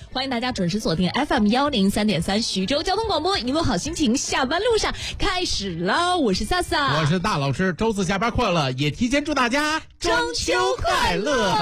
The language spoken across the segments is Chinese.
欢迎大家准时锁定 FM103.3 徐州交通广播，一路好心情，下班路上开始了。我是萨萨， 我是大老师，周四下班快乐，也提前祝大家中秋快乐。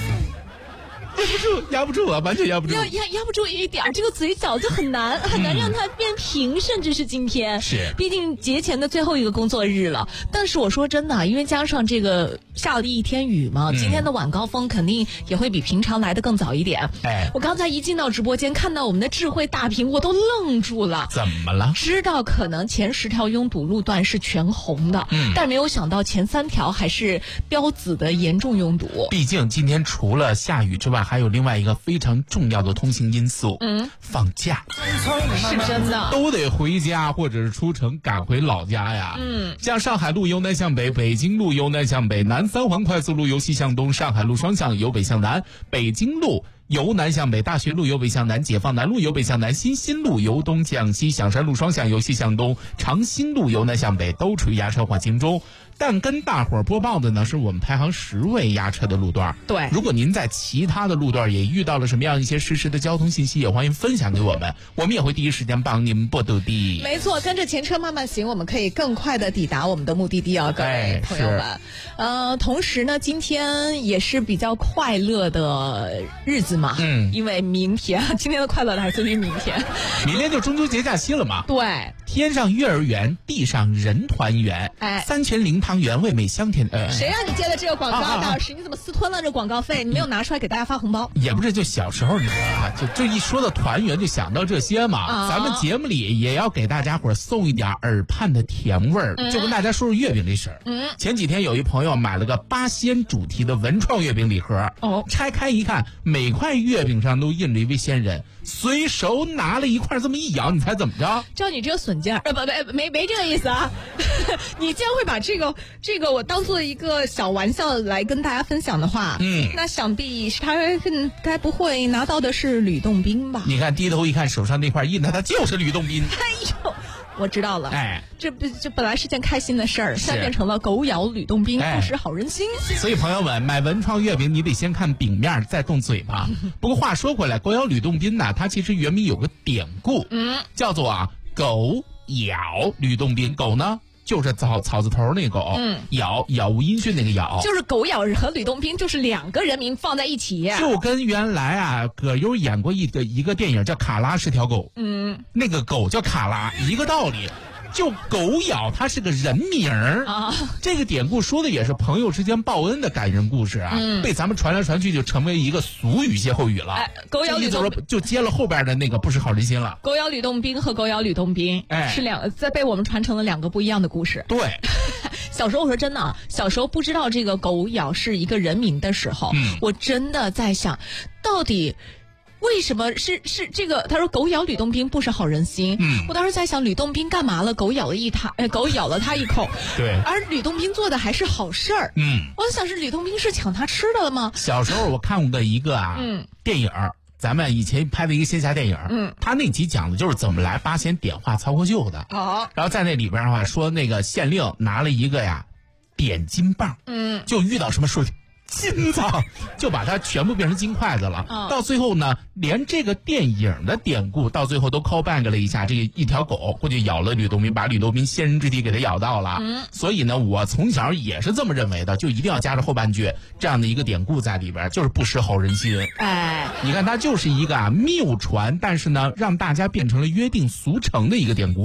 压不住啊，完全压不住， 压不住一点，这个嘴角就很难让它变平，甚至是今天， 是， 毕竟节前的最后一个工作日了。但是我说真的，因为加上这个下了一天雨嘛，今天的晚高峰肯定也会比平常来的更早一点。我刚才一进到直播间，看到我们的智慧大屏，我都愣住了。 怎么了？ 知道可能前10条拥堵路段是全红的，但没有想到前3条还是标紫的严重拥堵。 毕竟今天除了下雨之外，还有另外一个非常重要的通行因素，放假， 是真的， 都得回家或者是出城赶回老家呀。像上海路由南向北，北京路由南向北，南三环快速路由西向东，上海路双向由北向南，北京路由南向北，大学路由北向南，解放南路由北向南，新路由东向西，响山路双向由西向东，长兴路由南向北，都处于压车缓行中。但跟大伙儿播报的呢，是我们排行10位压车的路段。 对， 如果您在其他的路段也遇到了什么样一些实时的交通信息，也欢迎分享给我们，我们也会第一时间帮您播到的。 没错，跟着前车慢慢行，我们可以更快的抵达我们的目的地啊，各位朋友们。同时呢，今天也是比较快乐的日子嘛，因为明天，今天的快乐来自于明天， 明天就中秋节假期了嘛。 对， 天上月儿圆，地上人团圆，三全灵汤圆，味美香甜。 谁让你接的这个广告？大老师，你怎么私吞了这广告费？你没有拿出来给大家发红包？ 也不是，就小时候你知道啊，就一说到团圆就想到这些嘛。咱们节目里也要给大家伙送一点耳畔的甜味儿，就跟大家说说月饼这事儿。前几天有一朋友买了个8仙主题的文创月饼礼盒，拆开一看，每块月饼上都印着一位仙人，随手拿了一块，这么一咬，你猜怎么着？ 照你这个损劲儿，没这个意思啊！你既然会把这个我当做一个小玩笑来跟大家分享的话，那想必他该不会拿到的是吕洞宾吧？ 你看低头一看手上那块印的，他就是吕洞宾。 哎呦，我知道了，这本来是件开心的事儿，现在变成了狗咬吕洞宾，不识好人心。 所以朋友们，买文创月饼你得先看饼面再动嘴巴。不过话说回来，狗咬吕洞宾呢，它其实原名有个典故，叫做狗咬吕洞宾。狗呢就是草字头那个狗，杳无音讯那个杳， 就是狗咬和吕洞宾就是2个人名放在一起， 就跟原来葛优演过一个电影叫《卡拉是条狗》，那个狗叫卡拉，一个道理。就狗咬它是个人名啊，这个典故说的也是朋友之间报恩的感人故事啊，被咱们传来传去就成为一个俗语歇后语了。 狗咬吕洞宾就接了后边的那个不识好人心了。 狗咬吕洞宾和狗咬吕洞宾是在被我们传承了2个不一样的故事。 对， 小时候我说真的，小时候不知道这个狗咬是一个人名的时候，我真的在想，到底为什么是这个？他说狗咬吕洞宾不识好人心。我当时在想，吕洞宾干嘛了？狗咬了他一口。 对， 而吕洞宾做的还是好事儿。我想是吕洞宾是抢他吃的了吗？ 小时候我看过的一个电影，咱们以前拍的一个线下电影，他那集讲的就是怎么来8仙点化曹国舅的。然后在那里边的话说，那个县令拿了一个点金棒，就遇到什么说金子，就把它全部变成金筷子了。到最后呢，连这个电影的典故到最后都 call back 了一下，这个一条狗过去咬了吕洞宾，把吕洞宾仙人之体给他咬到了。所以呢，我从小也是这么认为的，就一定要加上后半句这样的一个典故在里边，就是不识好人心。你看它就是一个谬传，但是呢，让大家变成了约定俗成的一个典故。